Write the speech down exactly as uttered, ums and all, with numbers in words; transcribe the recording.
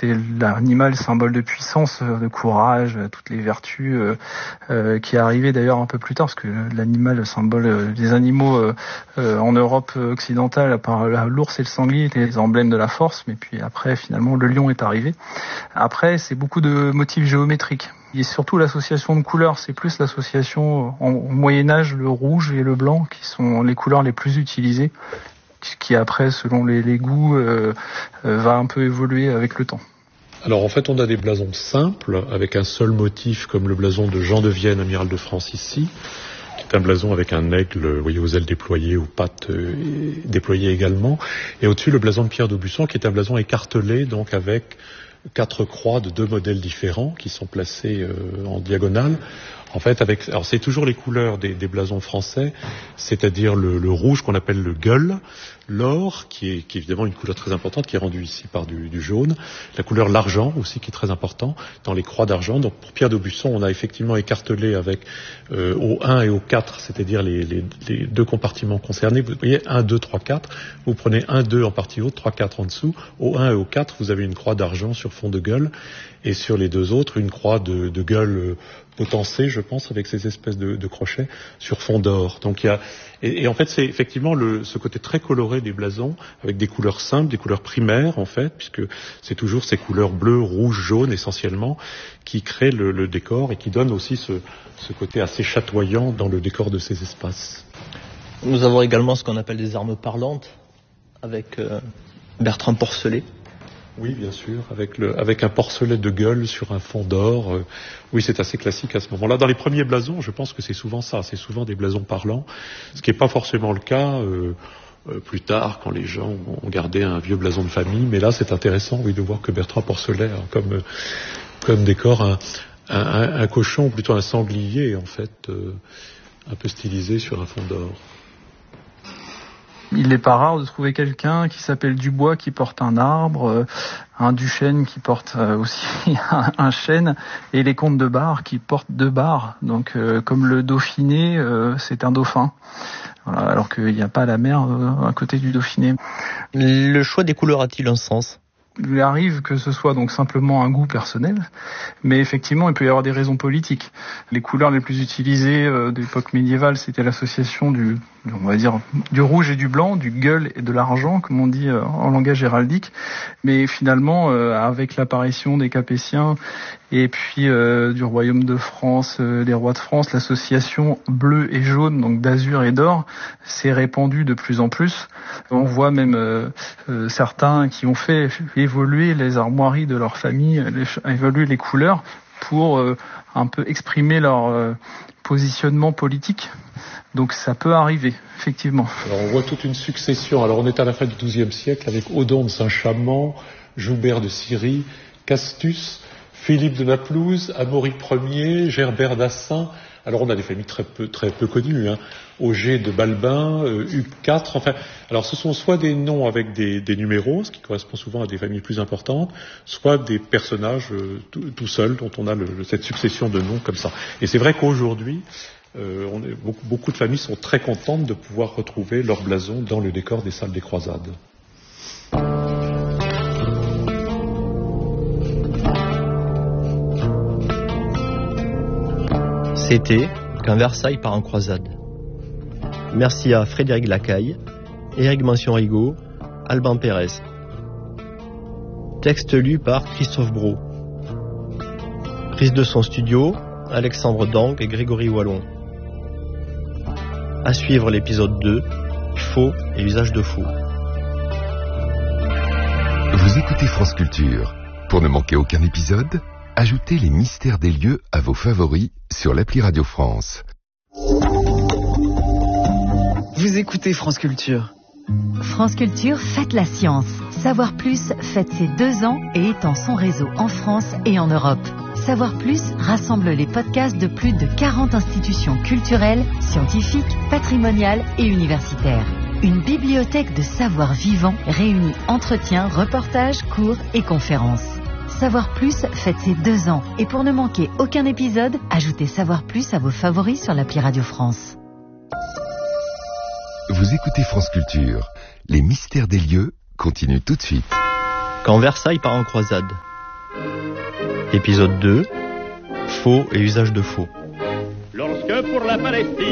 c'est l'animal symbole de puissance, de courage, toutes les vertus euh, euh, qui est arrivé d'ailleurs un peu plus tard, parce que l'animal symbole euh, des animaux euh, euh, en Europe occidentale, à part l'ours et le sanglier, étaient les emblèmes de la force, mais puis après finalement le lion est arrivé. Après c'est beaucoup de motifs géométriques. Et surtout l'association de couleurs, c'est plus l'association en, au Moyen-Âge, le rouge et le blanc qui sont les couleurs les plus utilisées, qui après, selon les, les goûts, euh, euh, va un peu évoluer avec le temps. Alors en fait, on a des blasons simples, avec un seul motif, comme le blason de Jean de Vienne, amiral de France ici, qui est un blason avec un aigle, vous voyez, aux ailes déployées, aux pattes euh, déployées également. Et au-dessus, le blason de Pierre d'Aubusson, qui est un blason écartelé, donc avec quatre croix de deux modèles différents, qui sont placés euh, en diagonale. En fait, avec, alors c'est toujours les couleurs des, des blasons français, c'est-à-dire le, le rouge qu'on appelle le gueule, l'or, qui est, qui est évidemment une couleur très importante, qui est rendue ici par du, du jaune, la couleur l'argent aussi, qui est très important dans les croix d'argent. Donc pour Pierre d'Aubusson, on a effectivement écartelé avec euh, au un et au quatre, c'est-à-dire les, les, les deux compartiments concernés. Vous voyez, un, deux, trois, quatre. Vous prenez un, deux en partie haute, trois, quatre en dessous. Au un et au quatre, vous avez une croix d'argent sur fond de gueule, et sur les deux autres, une croix de, de gueule potencée, je pense, avec ces espèces de, de crochets sur fond d'or. Donc il y a et, et en fait c'est effectivement le, ce côté très coloré des blasons avec des couleurs simples, des couleurs primaires en fait, puisque c'est toujours ces couleurs bleu, rouge, jaune essentiellement qui créent le, le décor et qui donnent aussi ce, ce côté assez chatoyant dans le décor de ces espaces. Nous avons également ce qu'on appelle des armes parlantes avec euh, Bertrand Porcelet. Oui, bien sûr, avec, le, avec un porcelet de gueule sur un fond d'or. Euh, oui, c'est assez classique à ce moment-là. Dans les premiers blasons, je pense que c'est souvent ça, c'est souvent des blasons parlants, ce qui n'est pas forcément le cas euh, euh, plus tard, quand les gens ont gardé un vieux blason de famille. Mais là, c'est intéressant, oui, de voir que Bertrand Porcelet a comme, euh, comme décor un, un, un, un cochon, plutôt un sanglier, en fait, euh, un peu stylisé sur un fond d'or. Il n'est pas rare de trouver quelqu'un qui s'appelle Dubois qui porte un arbre, euh, un Duchesne qui porte euh, aussi un, un chêne, et les comtes de Bar qui portent deux barres. Donc euh, comme le Dauphiné, euh, c'est un dauphin. Voilà, alors qu'il n'y a pas la mer euh, à côté du Dauphiné. Le choix des couleurs a-t-il un sens ? Il arrive que ce soit donc simplement un goût personnel, mais effectivement, il peut y avoir des raisons politiques. Les couleurs les plus utilisées euh, de l'époque médiévale, c'était l'association du, on va dire, du rouge et du blanc, du gueule et de l'argent, comme on dit euh, en langage héraldique. Mais finalement, euh, avec l'apparition des Capétiens et puis euh, du royaume de France, euh, des rois de France, l'association bleu et jaune, donc d'azur et d'or, s'est répandue de plus en plus. On voit même euh, euh, certains qui ont fait évoluer les armoiries de leur famille, les, évoluer les couleurs pour euh, un peu exprimer leur euh, positionnement politique. Donc ça peut arriver, effectivement. Alors on voit toute une succession. Alors on est à la fin du douzième siècle avec Odon de Saint-Chamond, Joubert de Syrie, Castus, Philippe de Naplouse, Amaury Ier, Gerbert d'Assin. Alors on a des familles très peu, très peu connues, hein. Auger de Balbin, euh, Hugues quatre, enfin, alors ce sont soit des noms avec des, des numéros, ce qui correspond souvent à des familles plus importantes, soit des personnages euh, tout, tout seuls, dont on a le, cette succession de noms comme ça. Et c'est vrai qu'aujourd'hui, euh, on est, beaucoup, beaucoup de familles sont très contentes de pouvoir retrouver leur blason dans le décor des salles des croisades. C'était Quand Versailles part en croisade. Merci à Frédéric Lacaille, Éric Mention-Rigaud, Alban Pérez. Texte lu par Christophe Brault. Prise de son studio, Alexandre Dang et Grégory Wallon. À suivre l'épisode deux, Faux et usage de faux. Vous écoutez France Culture. Pour ne manquer aucun épisode, ajoutez les mystères des lieux à vos favoris sur l'appli Radio France. Vous écoutez France Culture. France Culture fête la science. Savoir Plus fête ses deux ans et étend son réseau en France et en Europe. Savoir Plus rassemble les podcasts de plus de quarante institutions culturelles, scientifiques, patrimoniales et universitaires. Une bibliothèque de savoir vivant réunit entretiens, reportages, cours et conférences. Savoir Plus fête ses deux ans et pour ne manquer aucun épisode, ajoutez Savoir Plus à vos favoris sur l'appli Radio France. Vous écoutez France Culture. Les mystères des lieux continuent tout de suite. Quand Versailles part en croisade. Épisode deux. Faux et usage de faux. Lorsque pour la Palestine